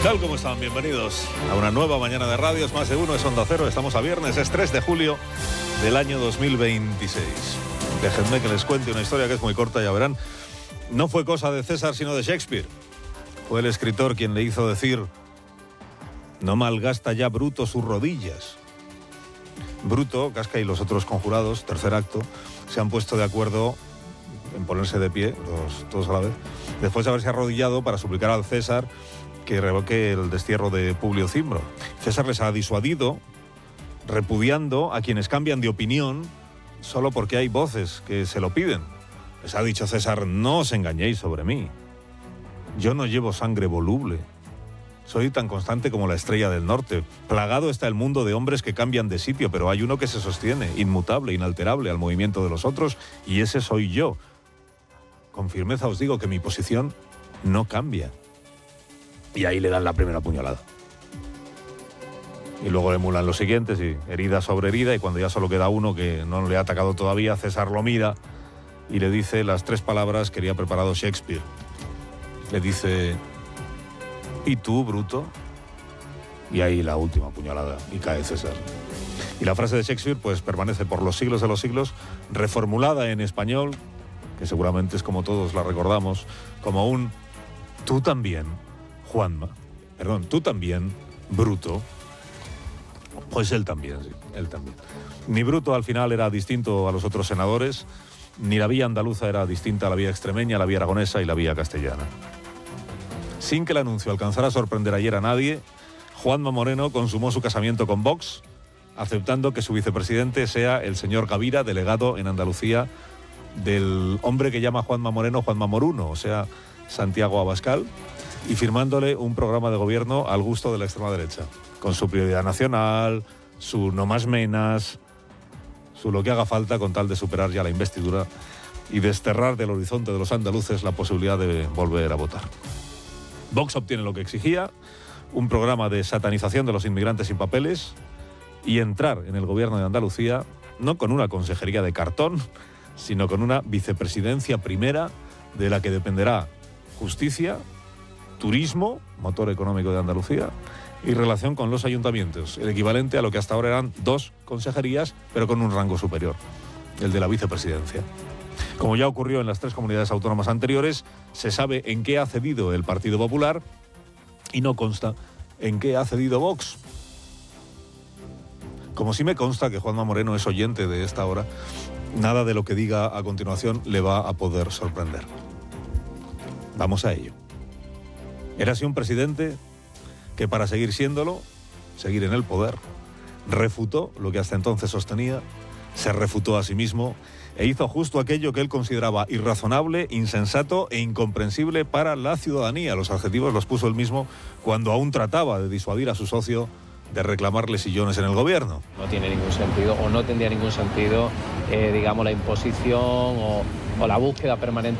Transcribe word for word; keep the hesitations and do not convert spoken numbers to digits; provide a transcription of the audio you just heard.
tal? ¿Cómo están? Bienvenidos a una nueva mañana de radio. Es más de uno, es Onda Cero. Estamos a viernes, es tres de julio del año dos mil veintiséis. Déjenme que les cuente una historia que es muy corta, ya verán. No fue cosa de César, sino de Shakespeare. Fue el escritor quien le hizo decir: no malgasta ya Bruto sus rodillas. Bruto, Casca y los otros conjurados, tercer acto, se han puesto de acuerdo en ponerse de pie, los, todos a la vez, después de haberse arrodillado para suplicar al César que revoque el destierro de Publio Cimbro. César les ha disuadido, repudiando a quienes cambian de opinión solo porque hay voces que se lo piden. Les ha dicho César: no os engañéis sobre mí. Yo no llevo sangre voluble. Soy tan constante como la estrella del norte. Plagado está el mundo de hombres que cambian de sitio, pero hay uno que se sostiene, inmutable, inalterable al movimiento de los otros, y ese soy yo. Con firmeza os digo que mi posición no cambia. Y ahí le dan la primera puñalada. Y luego emulan los siguientes, y herida sobre herida, y cuando ya solo queda uno que no le ha atacado todavía, César lo mira y le dice las tres palabras que había preparado Shakespeare. Le dice: ¿y tú, Bruto? Y ahí la última puñalada, y cae César. Y la frase de Shakespeare pues permanece por los siglos de los siglos, reformulada en español, que seguramente es como todos la recordamos, como un: tú también, Juanma, perdón, tú también, Bruto. Pues él también, sí, él también. Ni Bruto al final era distinto a los otros senadores, ni la vía andaluza era distinta a la vía extremeña, la vía aragonesa y la vía castellana. Sin que el anuncio alcanzara a sorprender ayer a nadie, Juanma Moreno consumó su casamiento con Vox, aceptando que su vicepresidente sea el señor Gavira, delegado en Andalucía del hombre que llama Juanma Moreno Juanma Moruno, o sea, Santiago Abascal, y firmándole un programa de gobierno al gusto de la extrema derecha, con su prioridad nacional, su no más menas, su lo que haga falta con tal de superar ya la investidura y desterrar del horizonte de los andaluces la posibilidad de volver a votar. Vox obtiene lo que exigía, un programa de satanización de los inmigrantes sin papeles, y entrar en el gobierno de Andalucía no con una consejería de cartón, sino con una vicepresidencia primera de la que dependerá justicia, turismo, motor económico de Andalucía, y relación con los ayuntamientos, el equivalente a lo que hasta ahora eran dos consejerías, pero con un rango superior, el de la vicepresidencia. Como ya ocurrió en las tres comunidades autónomas anteriores, se sabe en qué ha cedido el Partido Popular y no consta en qué ha cedido Vox. Como sí me consta que Juanma Moreno es oyente de esta hora, nada de lo que diga a continuación le va a poder sorprender. Vamos a ello. Érase un presidente que, para seguir siéndolo, seguir en el poder, refutó lo que hasta entonces sostenía, se refutó a sí mismo e hizo justo aquello que él consideraba irrazonable, insensato e incomprensible para la ciudadanía. Los adjetivos los puso él mismo cuando aún trataba de disuadir a su socio de reclamarle sillones en el gobierno. No tiene ningún sentido, o no tendría ningún sentido, eh, digamos, la imposición o, o la búsqueda permanente